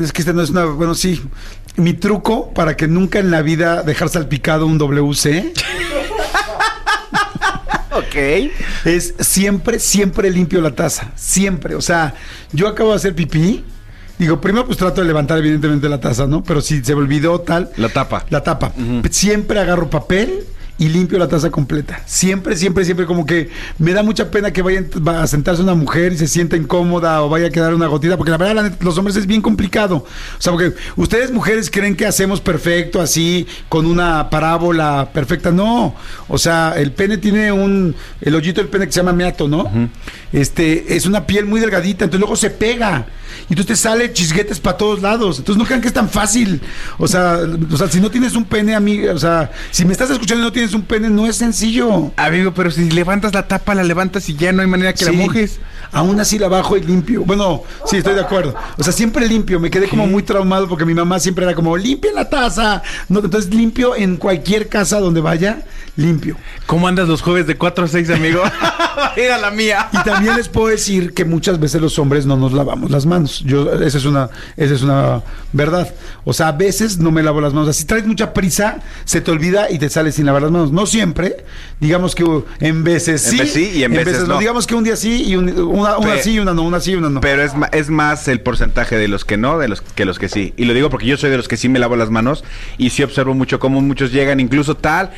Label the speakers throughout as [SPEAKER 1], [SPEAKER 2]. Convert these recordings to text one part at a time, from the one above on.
[SPEAKER 1] Es que no es una... Bueno, sí. Mi truco para que nunca en la vida dejar salpicado un WC...
[SPEAKER 2] Ok.
[SPEAKER 1] Es siempre limpio la taza. Siempre. O sea, yo acabo de hacer pipí. Digo, primero pues trato de levantar evidentemente la taza, ¿no? Pero si se me olvidó tal...
[SPEAKER 2] La tapa.
[SPEAKER 1] Uh-huh. Siempre agarro papel y limpio la taza completa. Siempre como que me da mucha pena que vaya a sentarse una mujer y se sienta incómoda o vaya a quedar una gotita, porque la verdad los hombres es bien complicado. O sea, porque ustedes mujeres creen que hacemos perfecto así, con una parábola perfecta. No. O sea, el pene tiene el hoyito del pene que se llama meato, ¿no? Uh-huh. Es una piel muy delgadita, entonces luego se pega. Y entonces te sale chisguetes para todos lados. Entonces no crean que es tan fácil. O sea, si no tienes un pene, amigo, o sea, si me estás escuchando y no tienes un pene, no es sencillo.
[SPEAKER 2] Amigo, pero si levantas la tapa, la levantas y ya no hay manera que la mojes.
[SPEAKER 1] Aún así la bajo y limpio. Bueno, sí, estoy de acuerdo. O sea, siempre limpio. Me quedé como muy traumado porque mi mamá siempre era como, limpia la taza. No, entonces limpio en cualquier casa donde vaya, limpio.
[SPEAKER 2] ¿Cómo andas los jueves de 4 a 6, amigo? Era la mía.
[SPEAKER 1] Y también les puedo decir que muchas veces los hombres no nos lavamos las manos. Esa es una verdad. O sea, a veces no me lavo las manos. O sea, si traes mucha prisa, se te olvida y te sales sin lavar las manos. No siempre. Digamos que en veces sí.
[SPEAKER 2] En veces sí y en veces no.
[SPEAKER 1] Digamos que un día sí y una sí y una no, una sí y una no.
[SPEAKER 2] Pero es más el porcentaje de los que no, que los que sí. Y lo digo porque yo soy de los que sí me lavo las manos y sí observo mucho cómo muchos llegan, incluso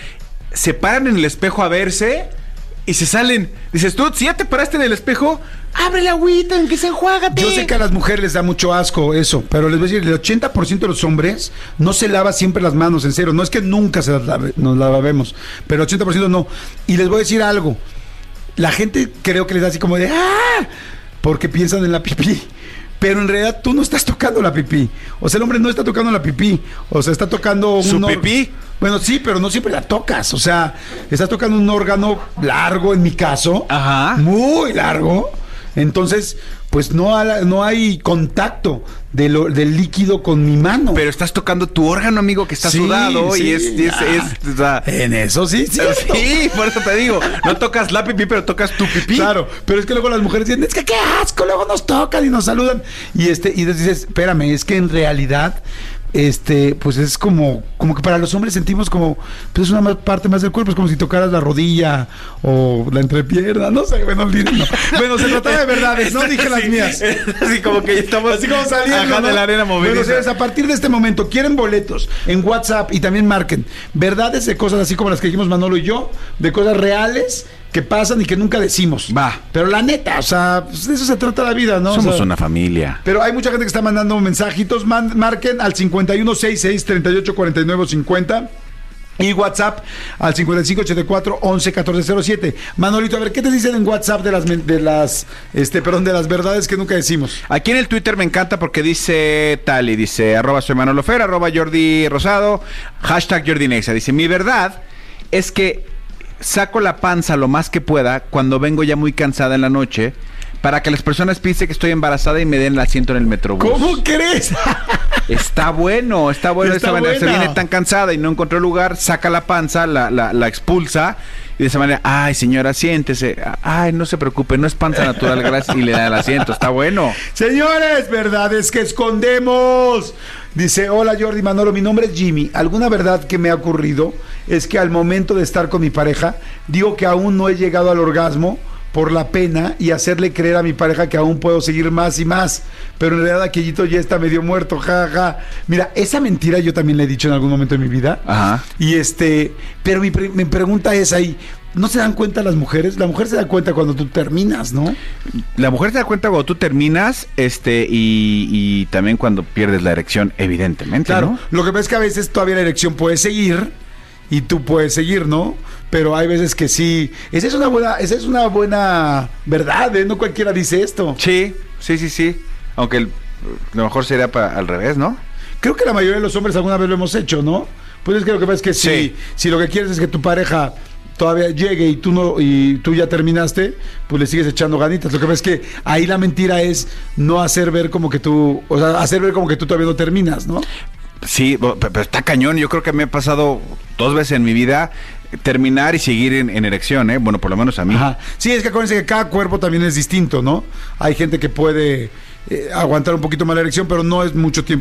[SPEAKER 2] se paran en el espejo a verse y se salen. Dices, tú, si ya te paraste en el espejo, abre la agüita, en que se enjuágate.
[SPEAKER 1] Yo sé que a las mujeres les da mucho asco eso, pero les voy a decir, el 80% de los hombres no se lava siempre las manos, en serio. No es que nunca nos lavemos, pero el 80% no. Y les voy a decir algo. La gente creo que les da así como de ¡ah! Porque piensan en la pipí. Pero en realidad tú no estás tocando la pipí. O sea, el hombre no está tocando la pipí. O sea, está tocando
[SPEAKER 2] ¿su pipí?
[SPEAKER 1] Bueno, sí, pero no siempre la tocas. O sea, estás tocando un órgano largo, en mi caso.
[SPEAKER 2] Ajá.
[SPEAKER 1] Muy largo. Entonces, pues no hay contacto del líquido con mi mano.
[SPEAKER 2] Pero estás tocando tu órgano, amigo, que está sudado.
[SPEAKER 1] Sí,
[SPEAKER 2] y o sea,
[SPEAKER 1] en eso sí.
[SPEAKER 2] Sí, por eso te digo. No tocas la pipí, pero tocas tu pipí.
[SPEAKER 1] Claro, pero es que luego las mujeres dicen, es que qué asco, luego nos tocan y nos saludan. Y dices, espérame, es que en realidad... pues es como que para los hombres sentimos como, pues es una parte más del cuerpo, es como si tocaras la rodilla o la entrepierna, no sé, bueno, se trataba de verdades, no dije las mías.
[SPEAKER 2] Así como que estamos
[SPEAKER 1] así como saliendo, ¿no?
[SPEAKER 2] de la arena movediza.
[SPEAKER 1] Bueno, señores, a partir de este momento, quieren boletos en WhatsApp y también marquen verdades de cosas así como las que dijimos Manolo y yo, de cosas reales que pasan y que nunca decimos.
[SPEAKER 2] Va.
[SPEAKER 1] Pero la neta, o sea, pues de eso se trata la vida, ¿no?
[SPEAKER 2] Somos una familia.
[SPEAKER 1] Pero hay mucha gente que está mandando mensajitos. Marquen al 5166-3849-50 y WhatsApp al 5584-111407. Manolito, a ver, ¿qué te dicen en WhatsApp de las verdades que nunca decimos?
[SPEAKER 2] Aquí en el Twitter me encanta porque dice Tali, dice @soy Manolo Fer, @Jordi Rosado, #Jordi Nexa. Dice, mi verdad es que saco la panza lo más que pueda cuando vengo ya muy cansada en la noche para que las personas piensen que estoy embarazada y me den el asiento en el metrobús.
[SPEAKER 1] ¿Cómo crees?
[SPEAKER 2] Está bueno esa manera. Se viene tan cansada y no encontró lugar, saca la panza, la expulsa y de esa manera, ay señora, siéntese, ay no se preocupe, no es panza natural, gracias, y le da el asiento. Está bueno.
[SPEAKER 1] Señores, verdades que escondemos. Dice, hola Jordi, Manolo, mi nombre es Jimmy. Alguna verdad que me ha ocurrido es que al momento de estar con mi pareja, digo que aún no he llegado al orgasmo por la pena y hacerle creer a mi pareja que aún puedo seguir más y más, pero en realidad aquellito ya está medio muerto, ja. Mira, esa mentira yo también la he dicho en algún momento de mi vida.
[SPEAKER 2] Ajá.
[SPEAKER 1] Y pero mi pregunta es ahí, ¿no se dan cuenta las mujeres? La mujer se da cuenta cuando tú terminas, ¿no?
[SPEAKER 2] La mujer se da cuenta cuando tú terminas, y también cuando pierdes la erección, evidentemente,
[SPEAKER 1] claro,
[SPEAKER 2] ¿no?
[SPEAKER 1] Lo que pasa es que a veces todavía la erección puede seguir y tú puedes seguir, ¿no? Pero hay veces que sí. Esa es una buena verdad, ¿eh? No cualquiera dice esto.
[SPEAKER 2] Sí. Aunque lo mejor sería al revés, ¿no?
[SPEAKER 1] Creo que la mayoría de los hombres alguna vez lo hemos hecho, ¿no? Pues es que lo que pasa es que si lo que quieres es que tu pareja todavía llegue y tú ya terminaste, pues le sigues echando ganitas. Lo que pasa es que ahí la mentira es no hacer ver como que tú, o sea, hacer ver como que tú todavía no terminas, ¿no?
[SPEAKER 2] Sí, pero está cañón. Yo creo que me ha pasado 2 veces en mi vida terminar y seguir en erección, ¿eh? Bueno, por lo menos a mí.
[SPEAKER 1] Ajá. Sí, es que acuérdense que cada cuerpo también es distinto, ¿no? Hay gente que puede aguantar un poquito más la erección, pero no es mucho tiempo.